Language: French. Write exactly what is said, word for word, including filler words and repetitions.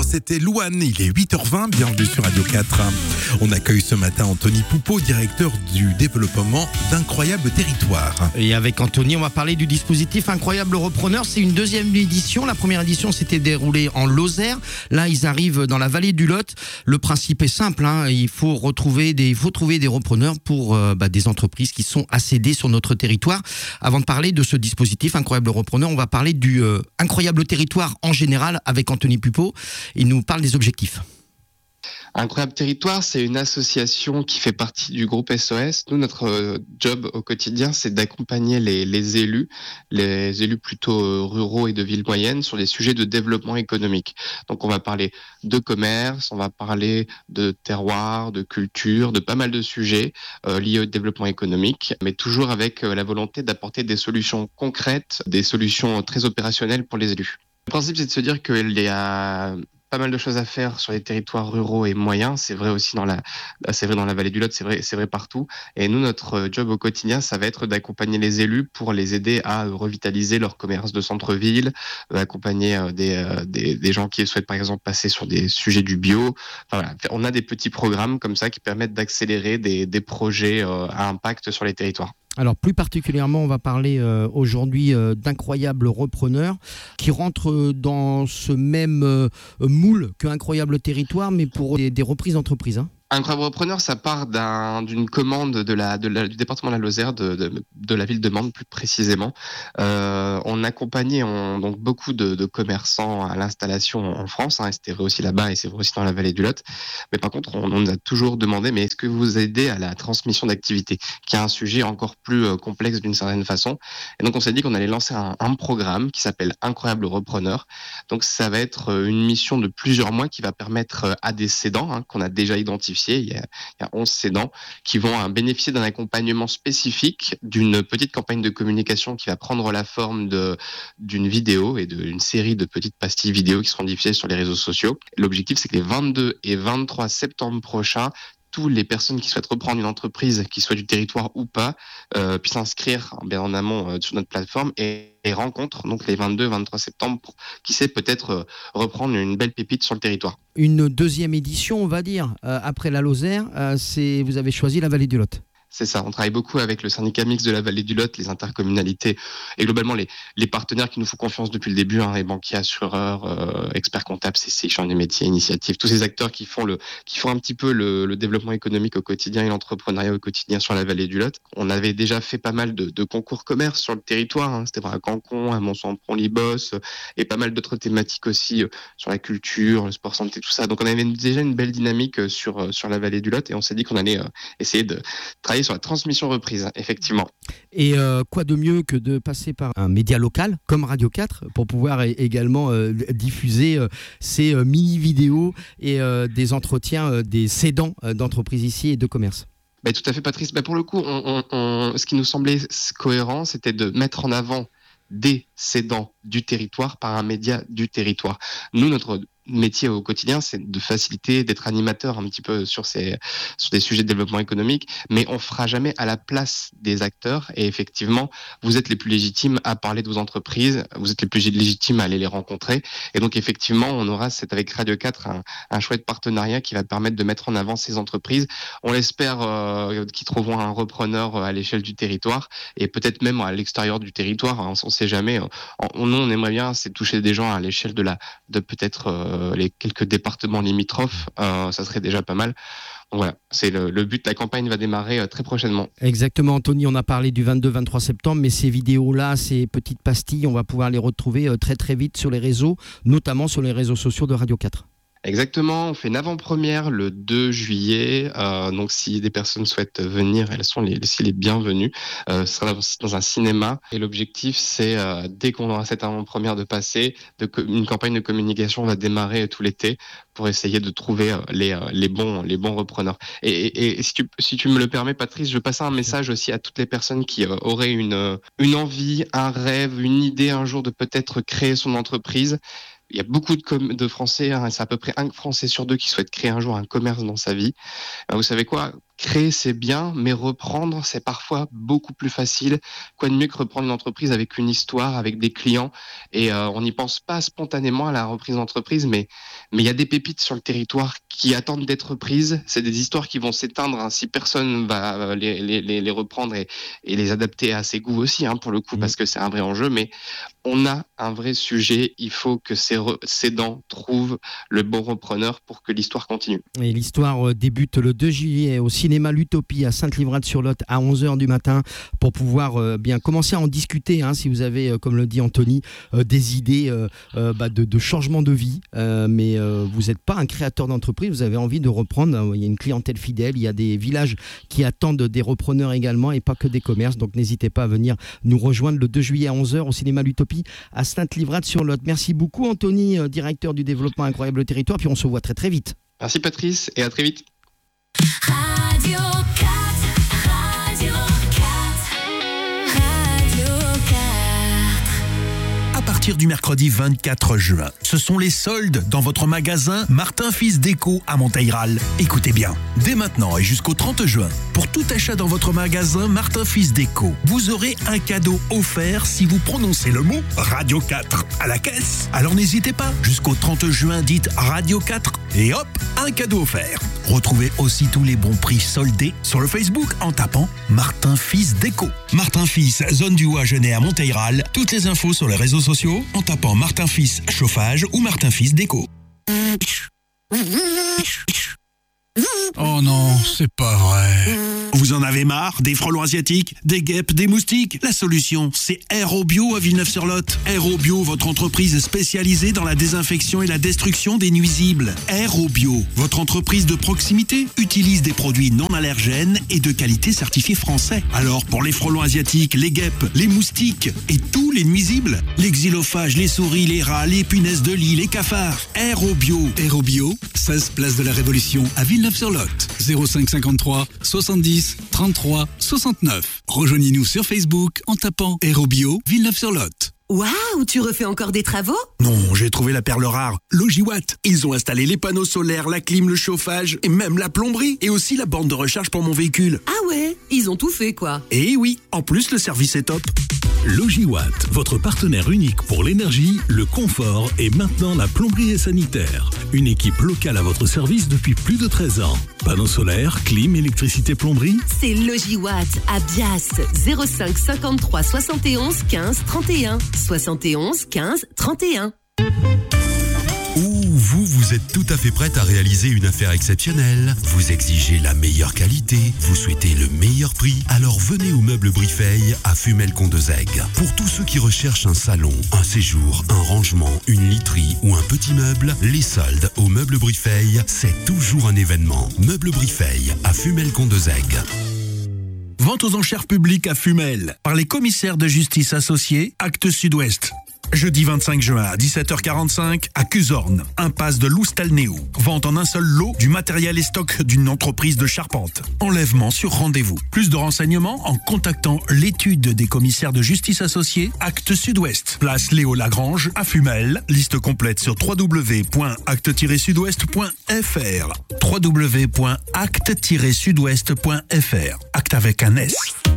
Bonjour, c'était Louane, il est huit heures vingt, bienvenue sur Radio quatre. On accueille ce matin Anthony Poupeau, directeur du développement d'Incroyable Territoire. Et avec Anthony, on va parler du dispositif Incroyable Repreneur. C'est une deuxième édition. La première édition s'était déroulée en Lozère. Là, ils arrivent dans la vallée du Lot. Le principe est simple, hein. Il faut retrouver des, il faut trouver des repreneurs pour euh, bah, des entreprises qui sont assédées sur notre territoire. Avant de parler de ce dispositif Incroyable Repreneur, on va parler du euh, Incroyable Territoire en général avec Anthony Poupeau. Il nous parle des objectifs. Incroyable Territoire, c'est une association qui fait partie du groupe S O S. Nous, notre job au quotidien, c'est d'accompagner les, les élus, les élus plutôt ruraux et de villes moyennes sur les sujets de développement économique. Donc, on va parler de commerce, on va parler de terroir, de culture, de pas mal de sujets euh, liés au développement économique, mais toujours avec la volonté d'apporter des solutions concrètes, des solutions très opérationnelles pour les élus. Le principe, c'est de se dire qu'il y a pas mal de choses à faire sur les territoires ruraux et moyens. C'est vrai aussi dans la, c'est vrai dans la vallée du Lot, c'est vrai, c'est vrai partout. Et nous, notre job au quotidien, ça va être d'accompagner les élus pour les aider à revitaliser leur commerce de centre-ville, accompagner des, des, des gens qui souhaitent par exemple passer sur des sujets du bio. Enfin, voilà. On a des petits programmes comme ça qui permettent d'accélérer des, des projets à impact sur les territoires. Alors plus particulièrement, on va parler euh, aujourd'hui euh, d'incroyables repreneurs qui rentrent dans ce même euh, moule que Incroyable Territoire, mais pour des, des reprises d'entreprises, hein. Incroyable Repreneur, ça part d'un, d'une commande de la, de la, du département de la Lozère, de, de, de la ville de Mende plus précisément. Euh, on accompagnait on, donc beaucoup de, de commerçants à l'installation en France, hein, et c'était vrai aussi là-bas et c'est vrai aussi dans la vallée du Lot. Mais par contre, on, on nous a toujours demandé, mais est-ce que vous aidez à la transmission d'activité, qui est un sujet encore plus euh, complexe d'une certaine façon. Et donc on s'est dit qu'on allait lancer un, un programme qui s'appelle Incroyable Repreneur. Donc ça va être une mission de plusieurs mois qui va permettre à des cédants, hein, qu'on a déjà identifiés. Il y, a, il y a onze cédants qui vont bénéficier d'un accompagnement spécifique, d'une petite campagne de communication qui va prendre la forme de, d'une vidéo et d'une série de petites pastilles vidéo qui seront diffusées sur les réseaux sociaux. L'objectif, c'est que les vingt-deux et vingt-trois septembre prochains, toutes les personnes qui souhaitent reprendre une entreprise, qui soit du territoire ou pas, euh, puissent s'inscrire bien en amont euh, sur notre plateforme et, et rencontrent donc les vingt-deux et vingt-trois septembre pour, qui sait, peut-être euh, reprendre une belle pépite sur le territoire. Une deuxième édition, on va dire, euh, après la Lozère, euh, c'est, vous avez choisi la vallée du Lot. C'est ça, on travaille beaucoup avec le syndicat mixte de la vallée du Lot, les intercommunalités et globalement les, les partenaires qui nous font confiance depuis le début, hein, les banquiers, assureurs, euh, experts comptables, C C, champs des métiers, initiatives, tous ces acteurs qui font, le, qui font un petit peu le, le développement économique au quotidien et l'entrepreneuriat au quotidien sur la vallée du Lot. On avait déjà fait pas mal de, de concours commerce sur le territoire, hein, c'était vrai à Cancon, à Mont-Sampron-Libos et pas mal d'autres thématiques aussi euh, sur la culture, le sport santé, tout ça. Donc on avait déjà une belle dynamique sur, sur la vallée du Lot et on s'est dit qu'on allait euh, essayer de travailler sur la transmission reprise, effectivement. Et euh, quoi de mieux que de passer par un média local comme Radio quatre pour pouvoir également euh, diffuser euh, ces euh, mini-vidéos et euh, des entretiens euh, des cédants euh, d'entreprises ici et de commerce. Bah, tout à fait, Patrice. Bah, pour le coup, on, on, on, ce qui nous semblait cohérent, c'était de mettre en avant des cédants du territoire par un média du territoire. Nous, notre métier au quotidien, c'est de faciliter, d'être animateur un petit peu sur ces, sur des sujets de développement économique, mais on fera jamais à la place des acteurs. Et effectivement, vous êtes les plus légitimes à parler de vos entreprises, vous êtes les plus légitimes à aller les rencontrer. Et donc, effectivement, on aura, c'est avec Radio quatre, un, un chouette partenariat qui va permettre de mettre en avant ces entreprises. On l'espère euh, qu'ils trouveront un repreneur à l'échelle du territoire et peut-être même à l'extérieur du territoire. On ne sait jamais. On, nous, on aimerait bien, c'est toucher des gens à l'échelle de la, de peut-être euh, les quelques départements limitrophes, euh, ça serait déjà pas mal. Donc voilà, c'est le, le but. La campagne va démarrer euh, très prochainement. Exactement, Anthony, on a parlé du vingt-deux vingt-trois septembre, mais ces vidéos-là, ces petites pastilles, on va pouvoir les retrouver euh, très très vite sur les réseaux, notamment sur les réseaux sociaux de Radio quatre. Exactement, on fait une avant-première le deux juillet, euh, donc si des personnes souhaitent venir, elles sont les, les bienvenues. Euh, ce sera dans un cinéma et l'objectif c'est, euh, dès qu'on aura cette avant-première de passer, de, une campagne de communication va démarrer tout l'été pour essayer de trouver les, les, bons, les bons repreneurs. Et, et, et si, tu, si tu me le permets, Patrice, je passe un message aussi à toutes les personnes qui euh, auraient une, une envie, un rêve, une idée un jour de peut-être créer son entreprise. Il y a beaucoup de, com- de Français, hein, c'est à peu près un Français sur deux qui souhaite créer un jour un commerce dans sa vie. Ben, vous savez quoi ? créer c'est bien, mais reprendre c'est parfois beaucoup plus facile. Quoi de mieux que reprendre une entreprise avec une histoire, avec des clients, et euh, on n'y pense pas spontanément à la reprise d'entreprise, mais mais il y a des pépites sur le territoire qui attendent d'être prises. C'est des histoires qui vont s'éteindre hein, si personne va les, les, les, les reprendre et, et les adapter à ses goûts aussi, hein, pour le coup, mmh. parce que c'est un vrai enjeu, mais on a un vrai sujet, il faut que ces re- cédants trouvent le bon repreneur pour que l'histoire continue. Et l'histoire débute le deux juillet au cinéma L'Utopie à Sainte-Livrade-sur-Lot à onze heures du matin pour pouvoir euh, bien commencer à en discuter, hein, si vous avez, euh, comme le dit Anthony, euh, des idées euh, euh, bah, de, de changement de vie, euh, mais euh, vous n'êtes pas un créateur d'entreprise, vous avez envie de reprendre, euh, il y a une clientèle fidèle, il y a des villages qui attendent des repreneurs également et pas que des commerces, donc n'hésitez pas à venir nous rejoindre le deux juillet à onze heures au cinéma L'Utopie à Sainte-Livrade-sur-Lot. Merci beaucoup Anthony, euh, directeur du développement Incroyable Territoire, puis on se voit très très vite. Merci Patrice et à très vite. Radio quatre, Radio quatre, Radio quatre. À partir du mercredi vingt-quatre juin, ce sont les soldes dans votre magasin Martin Fils Déco à Monteil-Ral. Écoutez bien, dès maintenant et jusqu'au trente juin, pour tout achat dans votre magasin Martin Fils Déco, vous aurez un cadeau offert si vous prononcez le mot Radio quatre à la caisse. Alors n'hésitez pas, jusqu'au trente juin, dites Radio quatre et hop, un cadeau offert. Retrouvez aussi tous les bons prix soldés sur le Facebook en tapant Martin Fils Déco. Martin Fils, zone du Haut-Agenais à Monteil-Ral. Toutes les infos sur les réseaux sociaux en tapant Martin Fils Chauffage ou Martin Fils Déco. Oh non, c'est pas vrai. Vous en avez marre des frelons asiatiques, des guêpes, des moustiques? La solution, c'est Aérobio à Villeneuve-sur-Lot. Aérobio, votre entreprise spécialisée dans la désinfection et la destruction des nuisibles. Aérobio, votre entreprise de proximité, utilise des produits non allergènes et de qualité certifiés français. Alors pour les frelons asiatiques, les guêpes, les moustiques et tous les nuisibles, les xylophages, les souris, les rats, les punaises de lit, les cafards. Aérobio. Aérobio, seize place de la Révolution à Villeneuve-sur-Lot. zéro cinq cinquante-trois soixante-dix trente-trois soixante-neuf. Rejoignez-nous sur Facebook en tapant Aérobio Villeneuve-sur-Lot. Waouh, tu refais encore des travaux? Non, j'ai trouvé la perle rare. Logiwatt. Ils ont installé les panneaux solaires, la clim, le chauffage et même la plomberie et aussi la borne de recharge pour mon véhicule. Ah ouais, ils ont tout fait quoi. Et oui, en plus le service est top. Logiwatt, votre partenaire unique pour l'énergie, le confort et maintenant la plomberie et sanitaire. Une équipe locale à votre service depuis plus de treize ans. Panneaux solaires, clim, électricité, plomberie. C'est Logiwatt à Bias, zéro cinq cinquante-trois soixante et onze quinze trente et un. soixante et onze quinze trente et un. Ou vous, vous êtes tout à fait prête à réaliser une affaire exceptionnelle. Vous exigez la meilleure qualité, vous souhaitez le meilleur prix. Alors venez au Meuble Brifeil à Fumel-Condezègue. Pour tous ceux qui recherchent un salon, un séjour, un rangement, une literie ou un petit meuble, les soldes au Meuble Brifeil, c'est toujours un événement. Meuble Brifeil à Fumel-Condezègue. Vente aux enchères publiques à Fumel par les commissaires de justice associés Actes Sud-Ouest. Jeudi vingt-cinq juin à dix-sept heures quarante-cinq à Cuzorn, impasse de Loustalnéo. Vente en un seul lot du matériel et stock d'une entreprise de charpente. Enlèvement sur rendez-vous. Plus de renseignements en contactant l'étude des commissaires de justice associés Actes Sud-Ouest. Place Léo Lagrange à Fumel. Liste complète sur w w w point acte tiret sud-ouest point f r. w w w point acte tiret sud-ouest point f r. Acte avec un S.